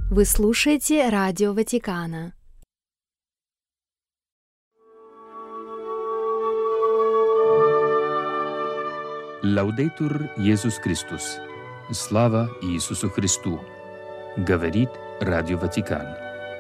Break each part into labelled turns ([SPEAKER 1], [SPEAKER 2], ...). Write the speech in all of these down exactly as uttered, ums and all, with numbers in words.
[SPEAKER 1] Вы слушаете Радио Ватикана.
[SPEAKER 2] Лаудейтур Иисус Христос. Слава Иисусу Христу. Говорит Радио Ватикан.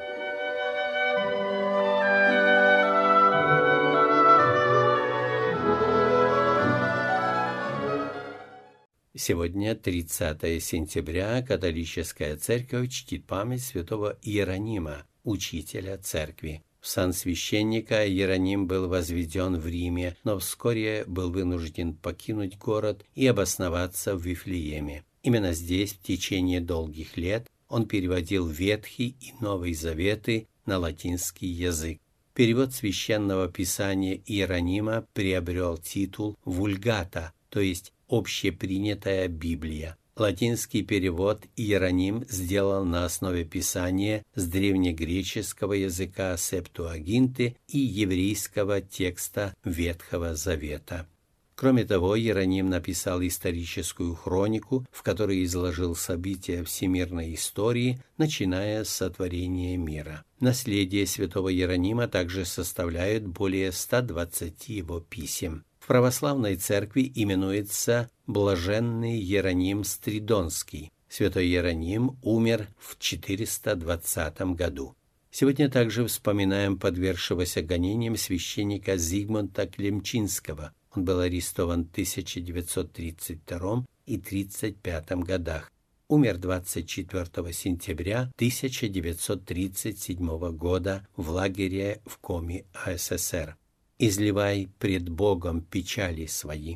[SPEAKER 3] Сегодня тридцатое сентября, католическая церковь чтит память святого Иеронима, учителя церкви. В сан священника Иероним был возведен в Риме, но вскоре был вынужден покинуть город и обосноваться в Вифлееме. Именно здесь в течение долгих лет он переводил Ветхий и Новый Заветы на латинский язык. Перевод священного писания Иеронима приобрел титул «Вульгата», то есть «Общепринятая Библия». Латинский перевод Иероним сделал на основе писания с древнегреческого языка Септуагинты и еврейского текста Ветхого Завета. Кроме того, Иероним написал историческую хронику, в которой изложил события всемирной истории, начиная с сотворения мира. Наследие святого Иеронима также составляет более ста двадцати его писем. В православной церкви именуется Блаженный Иероним Стридонский. Святой Иероним умер в четыреста двадцатом году. Сегодня также вспоминаем подвергшегося гонениям священника Зигмунда Клемчинского. Он был арестован в тысяча девятьсот тридцать втором и тридцать пятом годах. Умер двадцать четвёртого сентября тысяча девятьсот тридцать седьмого года в лагере в Коми, АССР. «Изливай пред Богом печали свои».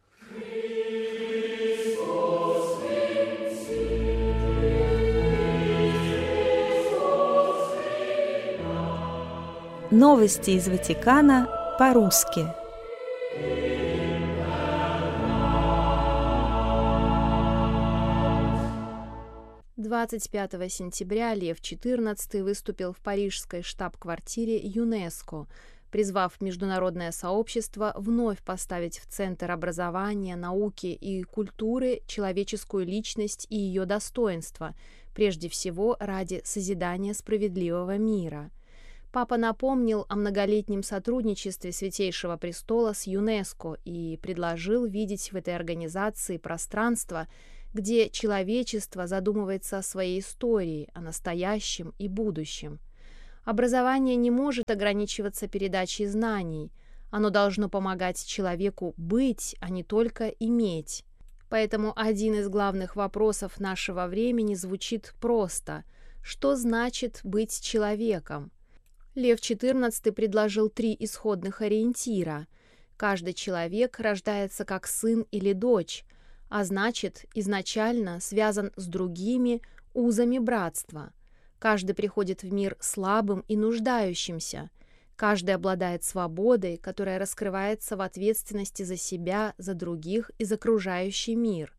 [SPEAKER 4] Новости из Ватикана по-русски.
[SPEAKER 1] двадцать пятого сентября Лев четырнадцатый выступил в парижской штаб-квартире ЮНЕСКО, призвав международное сообщество вновь поставить в центр образования, науки и культуры человеческую личность и ее достоинство, прежде всего ради созидания справедливого мира. Папа напомнил о многолетнем сотрудничестве Святейшего Престола с ЮНЕСКО и предложил видеть в этой организации пространство, где человечество задумывается о своей истории, о настоящем и будущем. Образование не может ограничиваться передачей знаний. Оно должно помогать человеку быть, а не только иметь. Поэтому один из главных вопросов нашего времени звучит просто: что значит быть человеком? Лев четырнадцатый предложил три исходных ориентира. Каждый человек рождается как сын или дочь, а значит, изначально связан с другими узами братства. Каждый приходит в мир слабым и нуждающимся. Каждый обладает свободой, которая раскрывается в ответственности за себя, за других и за окружающий мир.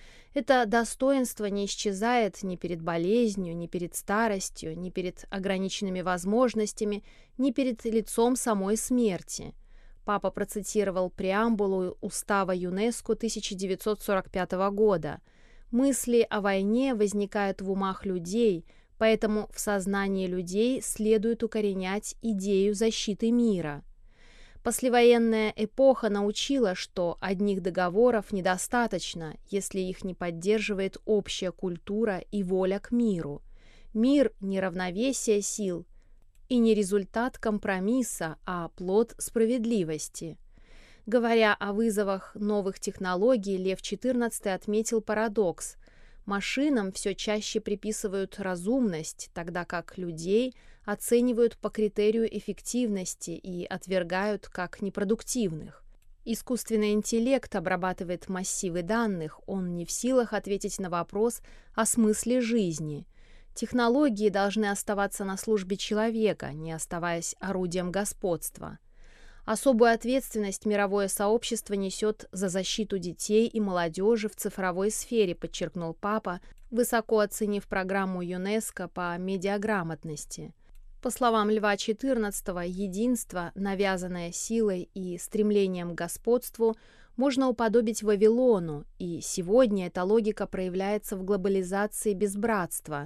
[SPEAKER 1] Это достоинство не исчезает ни перед болезнью, ни перед старостью, ни перед ограниченными возможностями, ни перед лицом самой смерти. Папа процитировал преамбулу Устава ЮНЕСКО тысяча девятьсот сорок пятого года. «Мысли о войне возникают в умах людей, поэтому в сознании людей следует укоренять идею защиты мира». Послевоенная эпоха научила, что одних договоров недостаточно, если их не поддерживает общая культура и воля к миру. Мир – не равновесие сил и не результат компромисса, а плод справедливости. Говоря о вызовах новых технологий, Лев четырнадцатый отметил парадокс. Машинам все чаще приписывают разумность, тогда как людей оценивают по критерию эффективности и отвергают как непродуктивных. Искусственный интеллект обрабатывает массивы данных, он не в силах ответить на вопрос о смысле жизни. Технологии должны оставаться на службе человека, не оставаясь орудием господства. Особую ответственность мировое сообщество несет за защиту детей и молодежи в цифровой сфере, подчеркнул папа, высоко оценив программу ЮНЕСКО по медиаграмотности. По словам Льва четырнадцатого, единство, навязанное силой и стремлением к господству, можно уподобить Вавилону, и сегодня эта логика проявляется в глобализации без братства,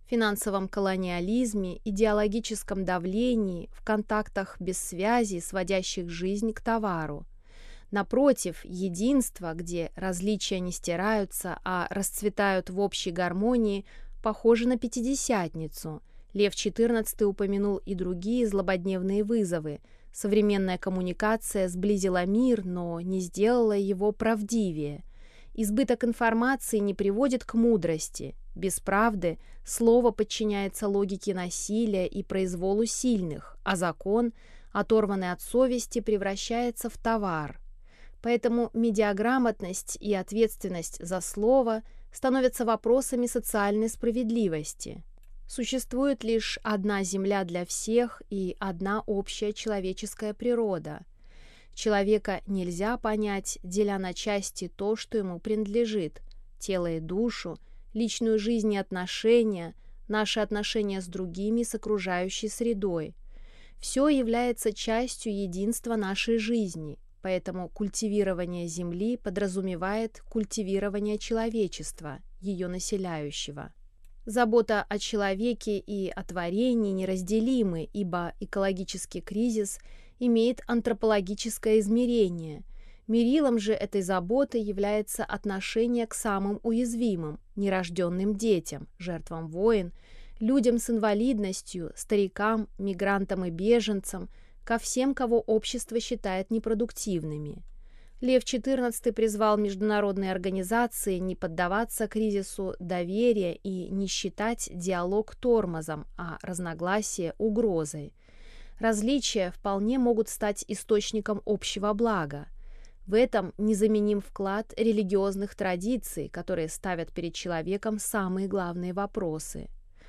[SPEAKER 1] финансовом колониализме, идеологическом давлении, в контактах без связи, сводящих жизнь к товару. Напротив, единство, где различия не стираются, а расцветают в общей гармонии, похоже на Пятидесятницу. Лев четырнадцатый упомянул и другие злободневные вызовы. Современная коммуникация сблизила мир, но не сделала его правдивее. Избыток информации не приводит к мудрости. Без правды слово подчиняется логике насилия и произволу сильных, а закон, оторванный от совести, превращается в товар. Поэтому медиаграмотность и ответственность за слово становятся вопросами социальной справедливости. Существует лишь одна земля для всех и одна общая человеческая природа. Человека нельзя понять, деля на части то, что ему принадлежит – тело и душу, личную жизнь и отношения, наши отношения с другими, с окружающей средой. Все является частью единства нашей жизни, поэтому культивирование Земли подразумевает культивирование человечества, ее населяющего. Забота о человеке и о творении неразделимы, ибо экологический кризис имеет антропологическое измерение. Мерилом же этой заботы является отношение к самым уязвимым, нерожденным детям, жертвам войн, людям с инвалидностью, старикам, мигрантам и беженцам, ко всем, кого общество считает непродуктивными. Лев четырнадцатый призвал международные организации не поддаваться кризису доверия и не считать диалог тормозом, а разногласия угрозой. Различия вполне могут стать источником общего блага. В этом незаменим вклад религиозных традиций, которые ставят перед человеком самые главные вопросы.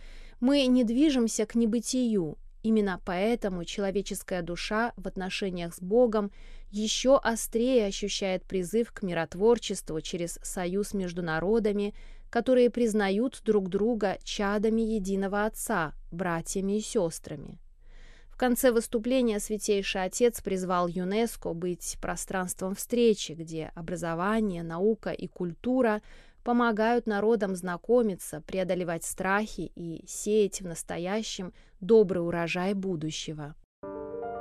[SPEAKER 1] Мы не движемся к небытию. Именно поэтому человеческая душа в отношениях с Богом еще острее ощущает призыв к миротворчеству через союз между народами, которые признают друг друга чадами единого Отца, братьями и сестрами. В конце выступления Святейший Отец призвал ЮНЕСКО быть пространством встречи, где образование, наука и культура помогают народам знакомиться, преодолевать страхи и сеять в настоящем добрый урожай будущего.